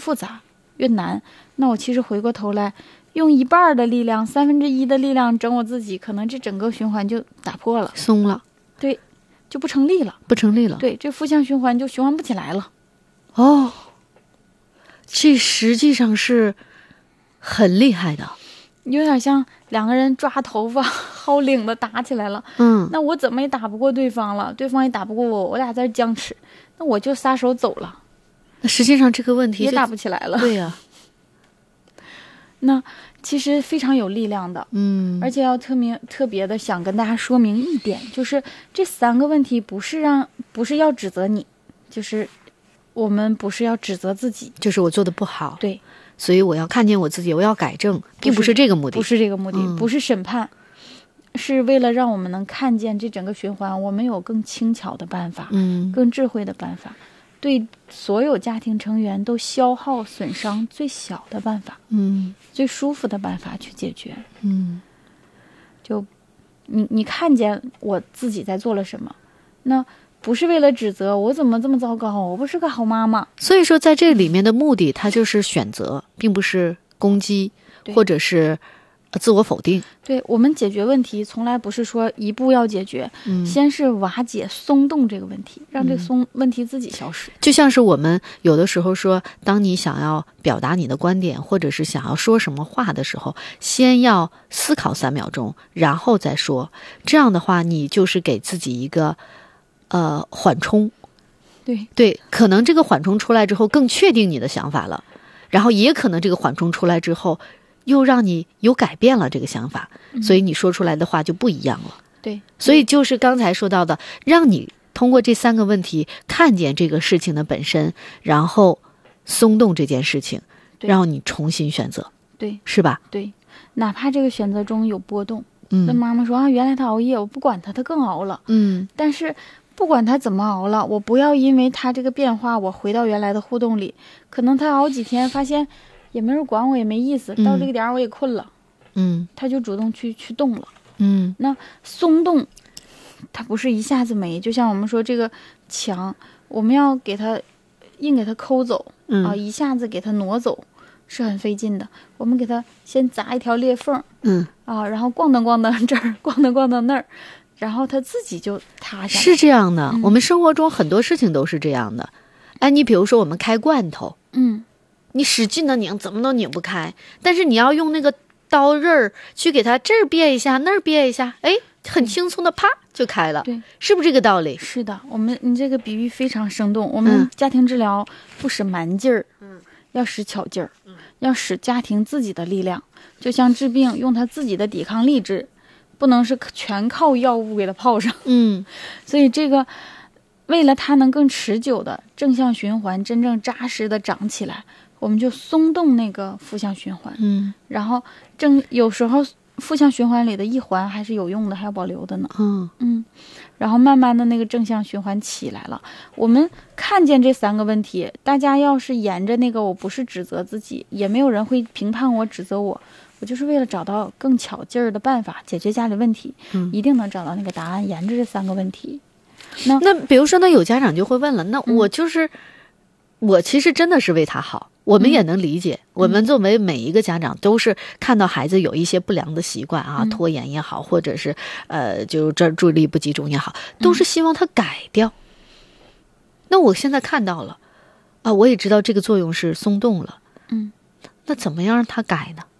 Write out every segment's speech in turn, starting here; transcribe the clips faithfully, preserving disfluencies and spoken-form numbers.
复杂越难，那我其实回过头来用一半的力量三分之一的力量整我自己，可能这整个循环就打破了， 松了， 对，就不成立了， 不成立了， 对，这负向循环就循环不起来了。 哦，这实际上是很厉害的， 有点像两个人抓头发薅领子打起来了， 嗯， 那我怎么也打不过对方了，对方也打不过我，我俩在这僵持，那我就撒手走了， 那实际上这个问题也打不起来了。 对呀、啊， 那其实非常有力量的， 嗯， 而且要特别特别的想跟大家说明一点，就是这三个问题不是让不是要指责你，就是我们不是要指责自己， 就是我做的不好， 对， 所以我要看见我自己，我要改正，并不是这个目的， 不是这个目的， 嗯、 不是审判，是为了让我们能看见这整个循环，我们有更轻巧的办法， 嗯， 更智慧的办法，对所有家庭成员都消耗损伤最小的办法， 嗯， 最舒服的办法去解决， 嗯， 就你你看见我自己在做了什么，那不是为了指责我怎么这么糟糕，我不是个好妈妈。 所以说在这里面的目的它就是选择，并不是攻击或者是自我否定。 对，我们解决问题从来不是说一步要解决、嗯、先是瓦解松动这个问题，让这个松、嗯、问题自己消失。 就像是我们有的时候说，当你想要表达你的观点或者是想要说什么话的时候，先要思考三秒钟然后再说，这样的话你就是给自己一个呃缓冲。 对对，可能这个缓冲出来之后更确定你的想法了，然后也可能这个缓冲出来之后又让你有改变了这个想法、嗯、所以你说出来的话就不一样了。 对， 所以就是刚才说到的，让你通过这三个问题看见这个事情的本身，然后松动这件事情，让你重新选择。 对， 是吧？ 对，哪怕这个选择中有波动， 嗯， 那妈妈说啊，原来他熬夜，我不管他，他更熬了， 嗯， 但是不管他怎么熬了，我不要因为他这个变化我回到原来的互动里，可能他熬几天发现也没人管我，也没意思，到这个点我也困了， 嗯， 他就主动去去动了， 嗯， 那松动它不是一下子没，就像我们说这个墙，我们要给它硬给它抠走、 嗯、 啊，一下子给它挪走是很费劲的，我们给它先砸一条裂缝， 嗯啊，然后咣当咣当这儿，咣当咣当那儿，然后它自己就塌下来。 是这样的、嗯、我们生活中很多事情都是这样的。哎，你比如说我们开罐头， 嗯， 你使劲的拧怎么都拧不开，但是你要用那个刀刃儿去给它这儿别一下那儿别一下，哎，很轻松的啪就开了。 对， 是不是这个道理？ 是的，我们你这个比喻非常生动。我们家庭治疗不使蛮劲儿，嗯，要使巧劲儿，嗯，要使家庭自己的力量，就像治病用他自己的抵抗力治，不能是全靠药物给他泡上。 嗯， 所以这个为了它能更持久的正向循环真正扎实的长起来，我们就松动那个负向循环， 嗯， 然后正有时候负向循环里的一环还是有用的，还要保留的呢， 嗯嗯，然后慢慢的那个正向循环起来了。我们看见这三个问题，大家要是沿着那个，我不是指责自己，也没有人会评判我指责我，我就是为了找到更巧劲儿的办法解决家里问题， 嗯， 一定能找到那个答案，沿着这三个问题。那那比如说呢，有家长就会问了，那我就是、嗯、我其实真的是为他好，我们也能理解、嗯、我们作为每一个家长都是看到孩子有一些不良的习惯啊、嗯、拖延也好，或者是呃就这注意力不集中也好，都是希望他改掉、嗯、那我现在看到了啊，我也知道这个作用是松动了， 嗯， 那怎么样让他改呢？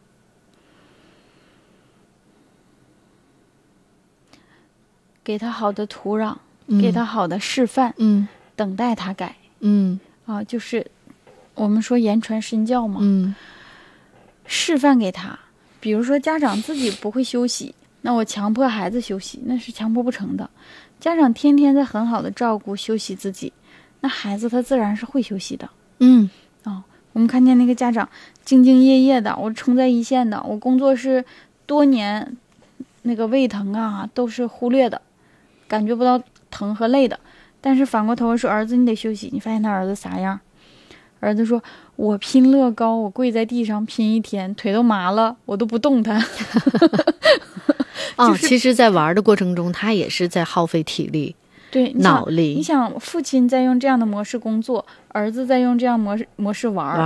给他好的土壤，给他好的示范， 嗯， 等待他改， 嗯啊，就是我们说言传身教嘛， 嗯， 示范给他。比如说家长自己不会休息，那我强迫孩子休息，那是强迫不成的。家长天天在很好的照顾休息自己，那孩子他自然是会休息的。 嗯， 哦，我们看见那个家长兢兢业业的，我冲在一线的，我工作是多年，那个胃疼啊都是忽略的。感觉不到疼和累的，但是反过头说儿子你得休息，你发现他儿子啥样？儿子说我拼乐高，我跪在地上拼一天，腿都麻了，我都不动弹。 哦， 就是、 其实在玩的过程中他也是在耗费体力， 对， 脑力。 你想父亲在用这样的模式工作，儿子在用这样模式模式玩